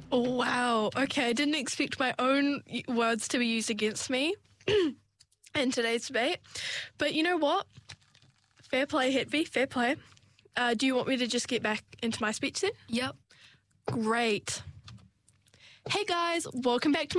Oh, wow. Okay, I didn't expect my own words to be used against me in today's debate. But you know what? Fair play, Hetvi, fair play. Do you want me to just get back into my speech then? Yep. Great. Hey guys, welcome back to